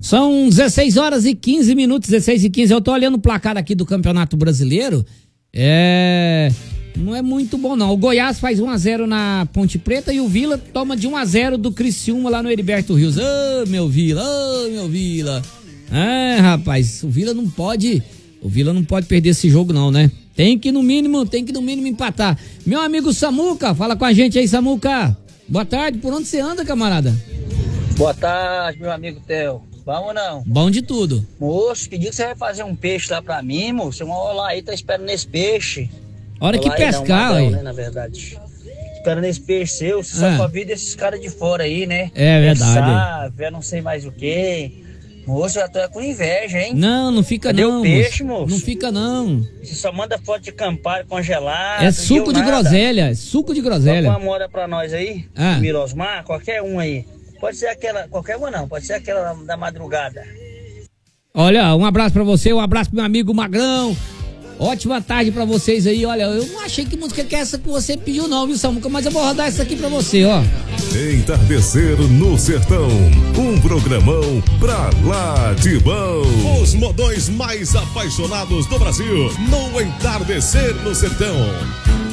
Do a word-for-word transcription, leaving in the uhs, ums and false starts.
São dezesseis horas e quinze minutos, dezesseis e quinze. Eu tô olhando o placar aqui do Campeonato Brasileiro. É... Não é muito bom, não. O Goiás faz um a zero na Ponte Preta e o Vila toma de um a zero do Criciúma lá no Heriberto Rios. Ô, oh, meu Vila, ô, oh, meu Vila. Ah, rapaz, o Vila não pode... O Vila não pode perder esse jogo, não, né? Tem que, no mínimo, tem que, no mínimo, empatar. Meu amigo Samuca, fala com a gente aí, Samuca. Boa tarde, por onde você anda, camarada? Boa tarde, meu amigo Theo. Bom ou não? Bom de tudo. Moço, que dia que você vai fazer um peixe lá pra mim, moço? Uma hora lá aí, tá esperando esse peixe. Hora que pescar, aí, ué. né, na verdade. Esperando esse peixe seu, você Ah. só convida esses caras de fora aí, né? É verdade. Sabe, eu não sei mais o que. Moço, eu tô com inveja, hein? Não, não fica Cadê não, o peixe, moço? Não fica não. Você só manda foto de campari congelado. É suco de nada. groselha, é suco de groselha. Coloca uma moda pra nós aí, Ah. Mirosmar, qualquer um aí. Pode ser aquela, qualquer uma não, pode ser aquela da, da madrugada. Olha, um abraço pra você, um abraço pro meu amigo Magrão. Ótima tarde pra vocês aí. Olha, eu não achei que música que é essa que você pediu não, viu, Samuca? Mas eu vou rodar essa aqui pra você, ó. Entardecer no Sertão, um programão pra lá de bom. Os modões mais apaixonados do Brasil, no Entardecer no Sertão.